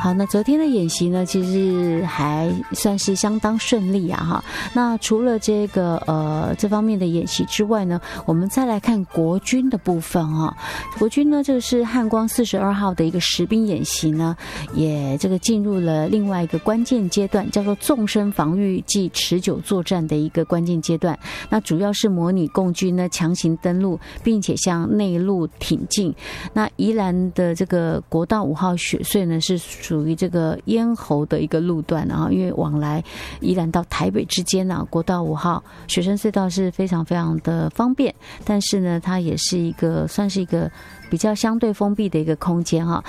好，那昨天的演习呢，其实还算是相当顺利啊哈。那除了这个这方面的演习之外呢，我们再来看国军的部分哈。国军呢，这个是汉光42号的一个实兵演习呢，也这个进入了另外一个关键阶段，叫做纵深防御暨持久作战的一个关键阶段。那主要是模拟共军呢强行登陆，并且向内陆挺进。那宜兰的这个国道5号雪隧呢，是属于这个咽喉的一个路段啊，因为往来宜兰到台北之间呢，国道5号雪山隧道是非常非常的方便，但是呢，它也是一个算是一个比较相对封闭的一个空间哈。